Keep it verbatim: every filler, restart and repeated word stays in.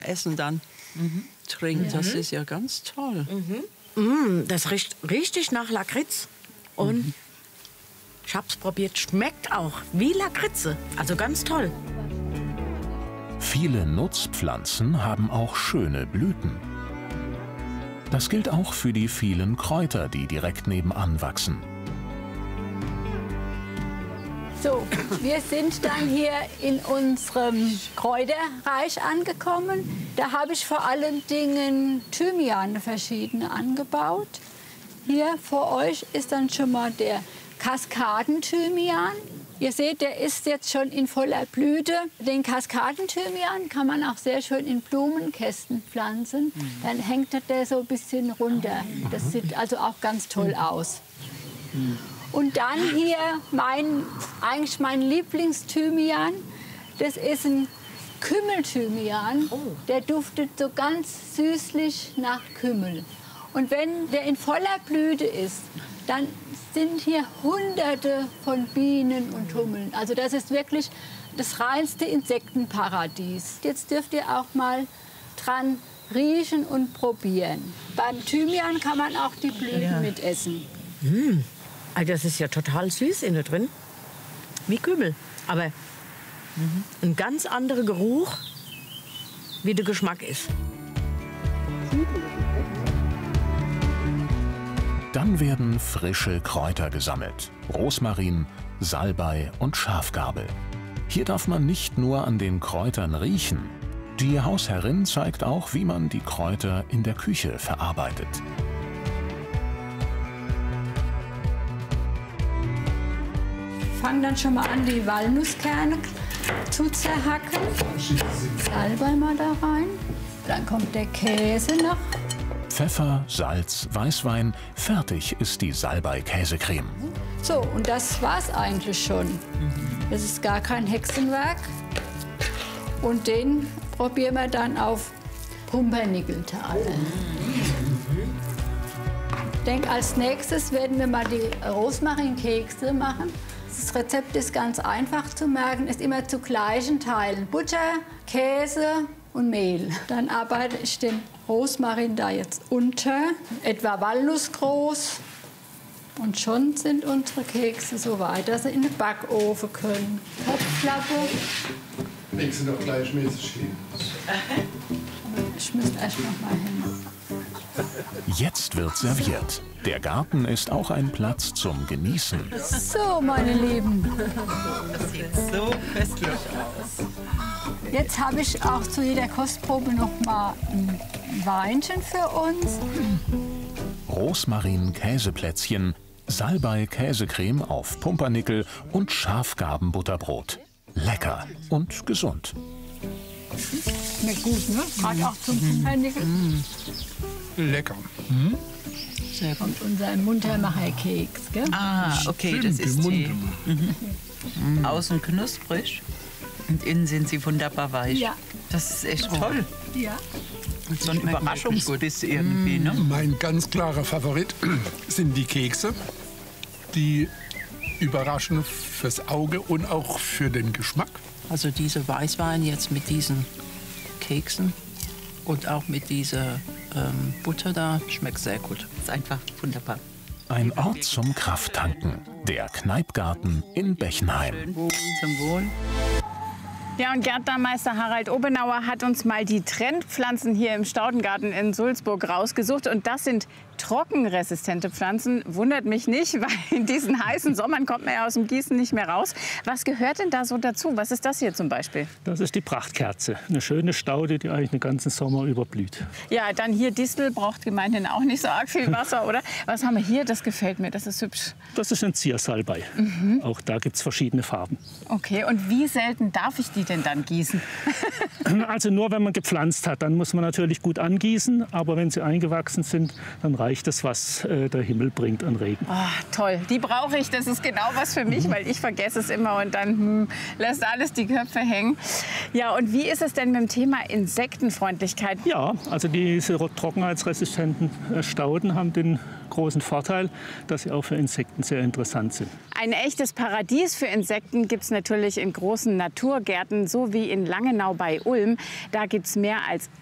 Essen dann mhm. trinkt. Mhm. Das ist ja ganz toll. Mhm. Mm, das riecht richtig nach Lakritz. Und mhm. ich habe es probiert, schmeckt auch wie Lakritze. Also ganz toll. Viele Nutzpflanzen haben auch schöne Blüten. Das gilt auch für die vielen Kräuter, die direkt nebenan wachsen. So, wir sind dann hier in unserem Kräuterreich angekommen. Da habe ich vor allen Dingen Thymian verschiedene angebaut. Hier vor euch ist dann schon mal der Kaskadenthymian. Ihr seht, der ist jetzt schon in voller Blüte. Den Kaskadenthymian kann man auch sehr schön in Blumenkästen pflanzen. Dann hängt der so ein bisschen runter. Das sieht also auch ganz toll aus. Und dann hier mein, eigentlich mein Lieblingsthymian. Das ist ein Kümmelthymian. Der duftet so ganz süßlich nach Kümmel. Und wenn der in voller Blüte ist, dann sind hier Hunderte von Bienen und Hummeln. Also das ist wirklich das reinste Insektenparadies. Jetzt dürft ihr auch mal dran riechen und probieren. Beim Thymian kann man auch die Blüten ja. mitessen. Mm. Also das ist ja total süß innen drin, wie Kümmel. Aber mhm. ein ganz anderer Geruch, wie der Geschmack ist. Dann werden frische Kräuter gesammelt. Rosmarin, Salbei und Schafgarbe. Hier darf man nicht nur an den Kräutern riechen. Die Hausherrin zeigt auch, wie man die Kräuter in der Küche verarbeitet. Fangen dann schon mal an, die Walnusskerne zu zerhacken. Salbei mal da rein. Dann kommt der Käse noch. Pfeffer, Salz, Weißwein, fertig ist die Salbei-Käsecreme. So, und das war's eigentlich schon. Das ist gar kein Hexenwerk. Und den probieren wir dann auf Pumpernickeltal. Ich denke, als nächstes werden wir mal die Rosmarinkekse machen. Das Rezept ist ganz einfach zu merken, ist immer zu gleichen Teilen. Butter, Käse und Mehl. Dann arbeite ich den Rosmarin da jetzt unter, etwa walnussgroß. Und schon sind unsere Kekse so weit, dass sie in den Backofen können. Topflappe. Legst du doch gleichmäßig hin. Ich müsste erst noch mal hin. Jetzt wird serviert. Der Garten ist auch ein Platz zum Genießen. So, meine Lieben. Das sieht so köstlich aus. Jetzt habe ich auch zu jeder Kostprobe noch mal ein Weinchen für uns. Rosmarin-Käseplätzchen, Salbei-Käsecreme auf Pumpernickel und Schafgarbenbutterbrot. Lecker und gesund. Schmeckt gut, ne? Gerade auch zum Pumpernickel. Mm. Lecker. Mm. Sehr gut. Und unser Muntermacher-Keks, gell? Ah, okay, Stimmt, das ist die. Mhm. Mhm. Außen knusprig und innen sind sie wunderbar weich. Ja. Das ist echt toll. Ja. Und so ein Überraschungsbiss irgendwie, ne? Mein ganz klarer Favorit sind die Kekse. Die überraschen fürs Auge und auch für den Geschmack. Also diese Weißwein jetzt mit diesen Keksen und auch mit dieser ähm, Butter da, schmeckt sehr gut. Ist einfach wunderbar. Ein Ort zum Krafttanken. Der Kneipgarten in Bechenheim. Zum Wohl. Ja, und Gärtnermeister Harald Obenauer hat uns mal die Trendpflanzen hier im Staudengarten in Sulzburg rausgesucht. Und das sind trockenresistente Pflanzen. Wundert mich nicht, weil in diesen heißen Sommern kommt man ja aus dem Gießen nicht mehr raus. Was gehört denn da so dazu? Was ist das hier zum Beispiel? Das ist die Prachtkerze. Eine schöne Staude, die eigentlich den ganzen Sommer überblüht. Ja, dann hier Distel, braucht gemeinhin auch nicht so arg viel Wasser, oder? Was haben wir hier? Das gefällt mir, das ist hübsch. Das ist ein Ziersalbei. Mhm. Auch da gibt es verschiedene Farben. Okay, und wie selten darf ich die denn dann gießen? Also nur, wenn man gepflanzt hat, dann muss man natürlich gut angießen. Aber wenn sie eingewachsen sind, dann reicht das, was äh, der Himmel bringt an Regen. Oh, toll, die brauche ich. Das ist genau was für mich, weil ich vergesse es immer und dann hm, lässt alles die Köpfe hängen. Ja, und wie ist es denn mit dem Thema Insektenfreundlichkeit? Ja, also diese trockenheitsresistenten äh, Stauden haben den großen Vorteil, dass sie auch für Insekten sehr interessant sind. Ein echtes Paradies für Insekten gibt es natürlich in großen Naturgärten. so wie in Langenau bei Ulm. Da gibt es mehr als